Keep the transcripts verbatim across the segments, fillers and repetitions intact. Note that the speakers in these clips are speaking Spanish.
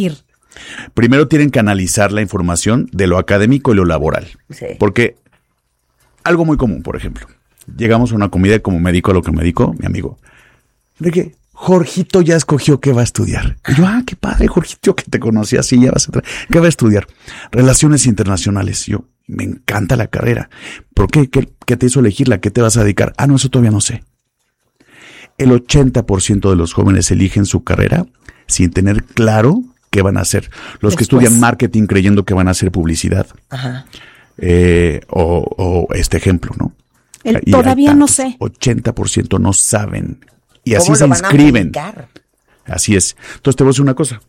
elegir? Primero tienen que analizar la información de lo académico y lo laboral. Sí. Porque algo muy común, por ejemplo, llegamos a una comida y como médico, a lo que me dijo mi amigo, de que Jorgito ya escogió qué va a estudiar. Y yo, ah, qué padre, Jorgito, que te conocí así, ya vas a traer. ¿Qué va a estudiar? Relaciones internacionales. Yo, me encanta la carrera. ¿Por qué? ¿Qué, qué te hizo elegirla? ¿Qué te vas a dedicar? Ah, no, eso todavía no sé. El ochenta por ciento de los jóvenes eligen su carrera sin tener claro qué van a hacer. Los Después. que estudian marketing creyendo que van a hacer publicidad. Ajá. Eh, o, o este ejemplo, ¿no? El, todavía no sé. ochenta por ciento no saben. Y así se inscriben. Así es. Entonces te voy a decir una cosa.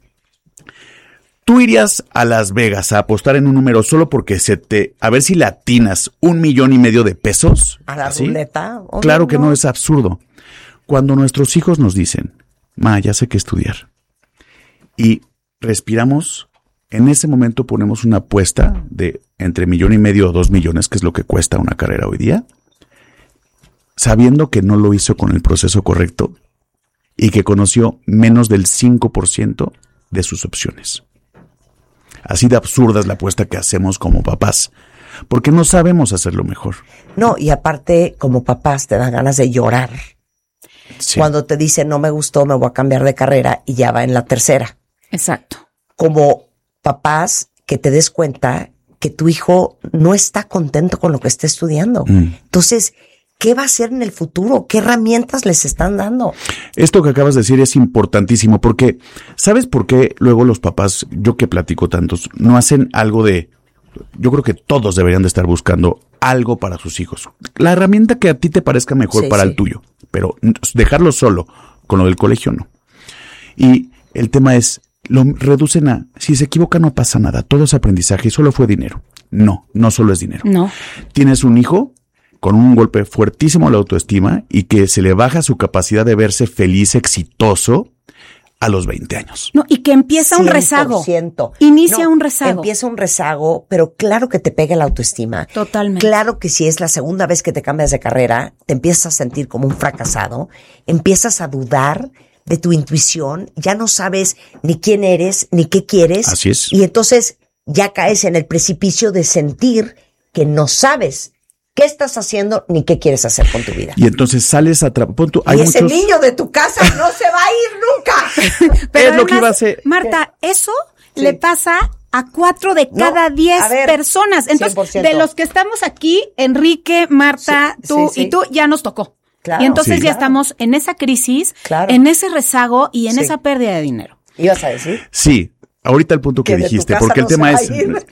¿Tú irías a Las Vegas a apostar en un número solo porque se te... a ver si le atinas un millón y medio de pesos? ¿A la ¿Así? ruleta? Claro que no. no, es absurdo. Cuando nuestros hijos nos dicen, ma, ya sé qué estudiar. Y respiramos, en ese momento ponemos una apuesta de entre millón y medio o dos millones, que es lo que cuesta una carrera hoy día, sabiendo que no lo hizo con el proceso correcto y que conoció menos del cinco por ciento de sus opciones. Así de absurda es la apuesta que hacemos como papás, porque no sabemos hacerlo mejor. No, y aparte, como papás, te dan ganas de llorar. Sí. Cuando te dicen, no me gustó, me voy a cambiar de carrera, y ya va en la tercera. Exacto. Como papás, que te des cuenta que tu hijo no está contento con lo que está estudiando. Mm. Entonces, ¿qué va a hacer en el futuro? ¿Qué herramientas les están dando? Esto que acabas de decir es importantísimo porque, ¿sabes por qué luego los papás, yo que platico tantos, no hacen algo de... Yo creo que todos deberían de estar buscando algo para sus hijos. La herramienta que a ti te parezca mejor sí, para sí. el tuyo, pero dejarlo solo con lo del colegio no. Y el tema es, lo reducen a, si se equivoca no pasa nada, todo es aprendizaje y solo fue dinero. No, no solo es dinero. No. Tienes un hijo con un golpe fuertísimo a la autoestima y que se le baja su capacidad de verse feliz, exitoso a los veinte años. No, y que empieza un rezago. Inicia no, un rezago. Empieza un rezago, pero claro que te pega la autoestima. Totalmente. Claro que si es la segunda vez que te cambias de carrera, te empiezas a sentir como un fracasado, empiezas a dudar de tu intuición, ya no sabes ni quién eres, ni qué quieres. Así es. Y entonces ya caes en el precipicio de sentir que no sabes qué estás haciendo ni qué quieres hacer con tu vida. Y entonces sales a tra- punto, hay y ese muchos... niño de tu casa no se va a ir nunca. Pero es lo que iba a hacer. Marta, eso sí. le pasa a cuatro de cada no, diez ver, personas. Entonces, cien por ciento. De los que estamos aquí, Enrique, Marta, sí, tú sí, sí. y tú, ya nos tocó. Claro, y entonces sí, ya claro. estamos en esa crisis, claro. en ese rezago y en sí. esa pérdida de dinero. ¿Ibas a decir? Sí, ahorita el punto que, que dijiste, porque no el tema es...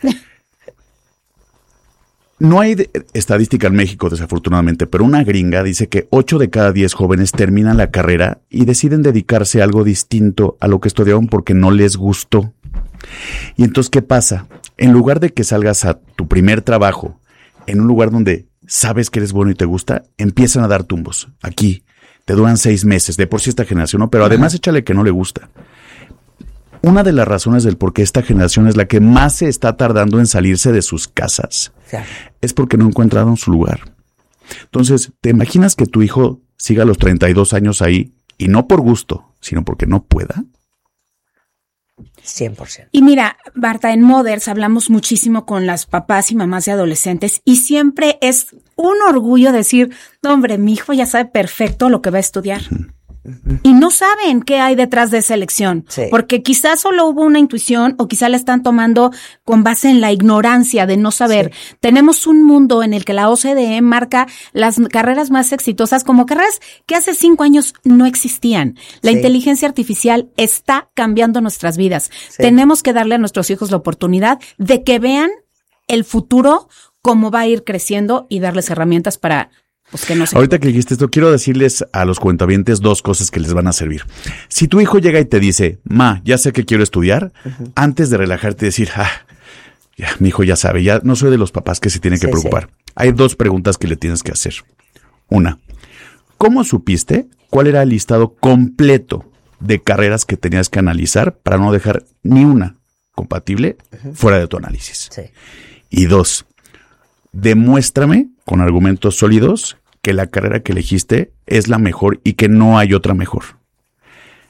No hay de, estadística en México, desafortunadamente, pero una gringa dice que ocho de cada diez jóvenes terminan la carrera y deciden dedicarse a algo distinto a lo que estudiaron porque no les gustó. Y entonces, ¿qué pasa? En lugar de que salgas a tu primer trabajo en un lugar donde sabes que eres bueno y te gusta, empiezan a dar tumbos. Aquí te duran seis meses, de por sí esta generación, ¿no? Pero además échale que no le gusta. Una de las razones del por qué esta generación es la que más se está tardando en salirse de sus casas sí. es porque no encontraron su lugar. Entonces, ¿te imaginas que tu hijo siga a los treinta y dos años ahí y no por gusto, sino porque no pueda? cien por ciento. Y mira, Marta, en Mothers hablamos muchísimo con las papás y mamás de adolescentes y siempre es un orgullo decir, no, hombre, mi hijo ya sabe perfecto lo que va a estudiar. Uh-huh. Y no saben qué hay detrás de esa elección, sí. porque quizás solo hubo una intuición o quizás la están tomando con base en la ignorancia de no saber. Sí. Tenemos un mundo en el que la O C D E marca las carreras más exitosas como carreras que hace cinco años no existían. La sí. inteligencia artificial está cambiando nuestras vidas. Sí. Tenemos que darle a nuestros hijos la oportunidad de que vean el futuro, cómo va a ir creciendo y darles herramientas para... Pues que no sé. Ahorita que dijiste esto, quiero decirles a los cuentavientes dos cosas que les van a servir. Si tu hijo llega y te dice, ma, ya sé que quiero estudiar, uh-huh. antes de relajarte y decir, ah, ya, mi hijo ya sabe, ya no soy de los papás que se tienen que sí, preocupar. Sí. Hay dos preguntas que le tienes que hacer. Una, ¿cómo supiste cuál era el listado completo de carreras que tenías que analizar para no dejar ni una compatible uh-huh. fuera de tu análisis? Sí. Y dos, demuéstrame con argumentos sólidos que la carrera que elegiste es la mejor y que no hay otra mejor.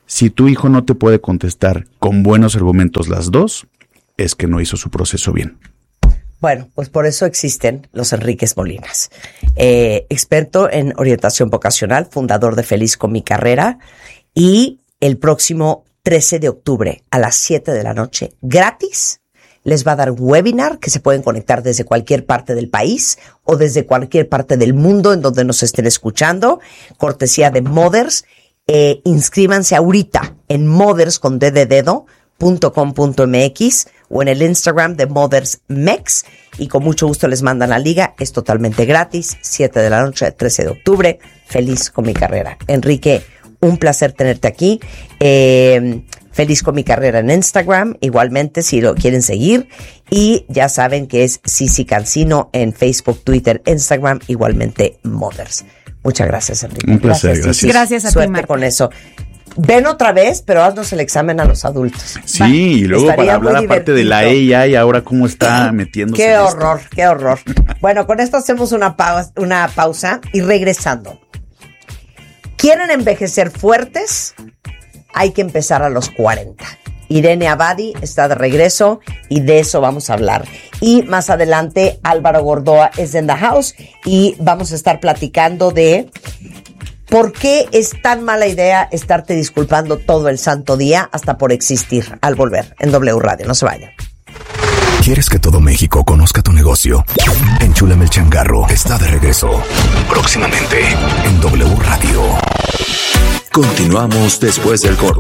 Si tu hijo no te puede contestar con buenos argumentos las dos, es que no hizo su proceso bien. Bueno, pues por eso existen los Enríquez Molinas. Eh, experto en orientación vocacional, fundador de Feliz con mi carrera, y el próximo trece de octubre a las siete de la noche, gratis, les va a dar un webinar que se pueden conectar desde cualquier parte del país o desde cualquier parte del mundo en donde nos estén escuchando, cortesía de Mothers. Eh, inscríbanse ahorita en mothers con d de dedo punto com punto m x o en el Instagram de Mothers Mex, y con mucho gusto les mandan la liga. Es totalmente gratis, siete de la noche, trece de octubre. Feliz con mi carrera. Enrique, un placer tenerte aquí. Eh, Feliz con mi carrera en Instagram, igualmente si lo quieren seguir. Y ya saben que es Sisi Cancino en Facebook, Twitter, Instagram, igualmente Mothers. Muchas gracias, Enrique. Un placer, gracias. Gracias, gracias a Suerte ti, Marta. con eso. Ven otra vez, pero haznos el examen a los adultos. Sí, y luego Estaría para hablar muy aparte de la divertido. A I y ahora cómo está metiéndose. Qué en esto. horror, qué horror. Bueno, con esto hacemos una, pausa, una pausa y regresando. ¿Quieren envejecer fuertes? Hay que empezar a los cuarenta. Irene Abadi está de regreso y de eso vamos a hablar. Y más adelante Álvaro Gordoa es en the house y vamos a estar platicando de por qué es tan mala idea estarte disculpando todo el santo día hasta por existir al volver en W Radio. No se vayan. ¿Quieres que todo México conozca tu negocio? Enchúlame el changarro está de regreso. Próximamente en W Radio. Continuamos después del corte.